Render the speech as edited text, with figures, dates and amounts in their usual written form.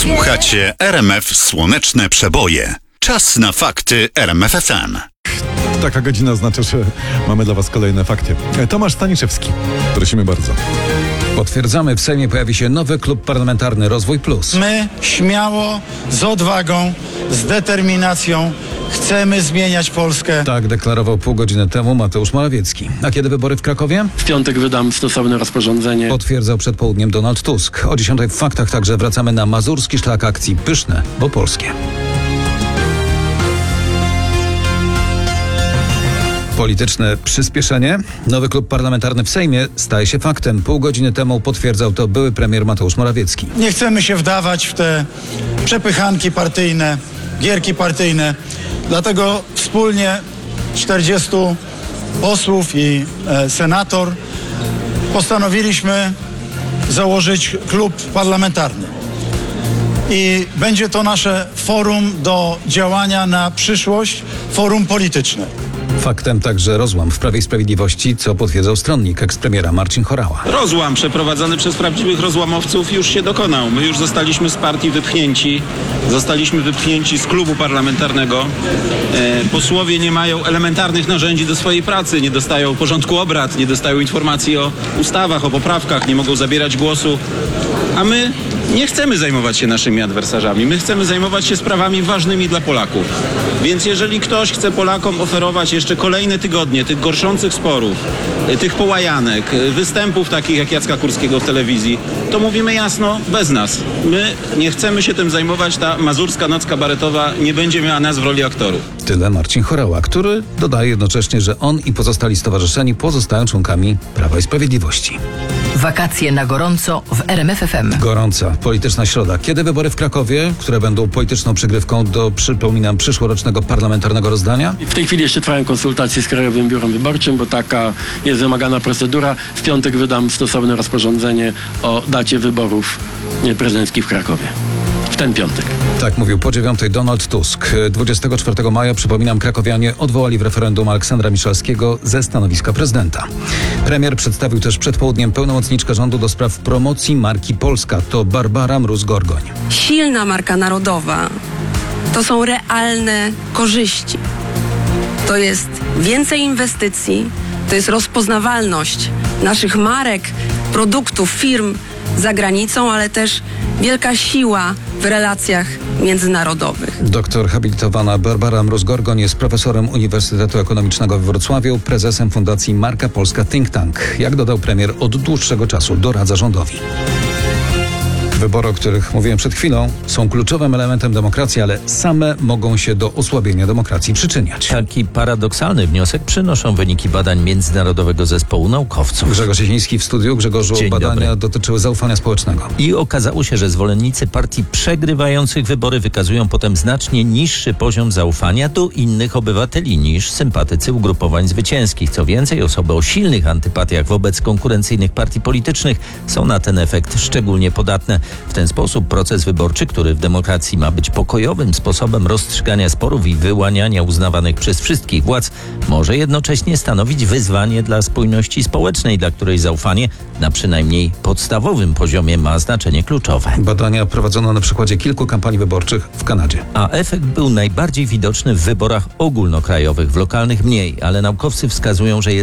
Słuchacie RMF Słoneczne Przeboje. Czas na fakty RMF FM. Taka godzina oznacza, że mamy dla Was kolejne fakty. Tomasz Staniszewski, prosimy bardzo. Potwierdzamy, w Sejmie pojawi się nowy klub parlamentarny Rozwój Plus. My śmiało, z odwagą, z determinacją chcemy zmieniać Polskę. Tak deklarował pół godziny temu Mateusz Morawiecki. A kiedy wybory w Krakowie? W piątek wydam stosowne rozporządzenie. Potwierdzał przed południem Donald Tusk. O 10 w faktach także wracamy na mazurski szlak akcji Pyszne, bo polskie. Polityczne przyspieszenie. Nowy klub parlamentarny w Sejmie staje się faktem. Pół godziny temu potwierdzał to były premier Mateusz Morawiecki. Nie chcemy się wdawać w te przepychanki partyjne, gierki partyjne. Dlatego wspólnie 40 posłów i senator postanowiliśmy założyć klub parlamentarny. I będzie to nasze forum do działania na przyszłość, forum polityczne. Faktem także rozłam w Prawie i Sprawiedliwości, co potwierdzał stronnik ekspremiera Marcin Horała. Rozłam przeprowadzony przez prawdziwych rozłamowców już się dokonał. My już zostaliśmy z partii wypchnięci. Zostaliśmy wypchnięci z klubu parlamentarnego. Posłowie nie mają elementarnych narzędzi do swojej pracy. Nie dostają porządku obrad, nie dostają informacji o ustawach, o poprawkach, nie mogą zabierać głosu. A my nie chcemy zajmować się naszymi adwersarzami. My chcemy zajmować się sprawami ważnymi dla Polaków. Więc jeżeli ktoś chce Polakom oferować jeszcze kolejne tygodnie tych gorszących sporów, tych połajanek, występów takich jak Jacka Kurskiego w telewizji, to mówimy jasno, bez nas. My nie chcemy się tym zajmować. Ta mazurska noc kabaretowa nie będzie miała nas w roli aktorów. Tyle Marcin Horała, który dodaje jednocześnie, że on i pozostali stowarzyszeni pozostają członkami Prawa i Sprawiedliwości. Wakacje na gorąco w RMF FM. Gorąca polityczna środa. Kiedy wybory w Krakowie, które będą polityczną przygrywką do, przypominam, przyszłorocznego parlamentarnego rozdania? W tej chwili jeszcze trwają konsultacje z Krajowym Biurem Wyborczym, bo taka jest wymagana procedura. W piątek wydam stosowne rozporządzenie o dacie wyborów prezydenckich w Krakowie. W ten piątek. Tak mówił po 9 Donald Tusk. 24 maja, przypominam, krakowianie odwołali w referendum Aleksandra Miszalskiego ze stanowiska prezydenta. Premier przedstawił też przed południem pełnomocniczkę rządu do spraw promocji marki Polska. To Barbara Mróz-Gorgoń. Silna marka narodowa to są realne korzyści. To jest więcej inwestycji, to jest rozpoznawalność naszych marek, produktów, firm za granicą, ale też wielka siła w relacjach międzynarodowych. Doktor habilitowana Barbara Mróz-Gorgoń jest profesorem Uniwersytetu Ekonomicznego w Wrocławiu, prezesem Fundacji Marka Polska Think Tank. Jak dodał premier, od dłuższego czasu doradza rządowi. Wybory, o których mówiłem przed chwilą, są kluczowym elementem demokracji, ale same mogą się do osłabienia demokracji przyczyniać. Taki paradoksalny wniosek przynoszą wyniki badań Międzynarodowego Zespołu Naukowców. Grzegorz Jasiński w studiu. Grzegorzu, Dzień badania dobry. dotyczyły zaufania społecznego. I okazało się, że zwolennicy partii przegrywających wybory wykazują potem znacznie niższy poziom zaufania do innych obywateli niż sympatycy ugrupowań zwycięskich. Co więcej, osoby o silnych antypatiach wobec konkurencyjnych partii politycznych są na ten efekt szczególnie podatne. W ten sposób proces wyborczy, który w demokracji ma być pokojowym sposobem rozstrzygania sporów i wyłaniania uznawanych przez wszystkich władz, może jednocześnie stanowić wyzwanie dla spójności społecznej, dla której zaufanie na przynajmniej podstawowym poziomie ma znaczenie kluczowe. Badania prowadzono na przykładzie kilku kampanii wyborczych w Kanadzie. A efekt był najbardziej widoczny w wyborach ogólnokrajowych, w lokalnych mniej, ale naukowcy wskazują, że jest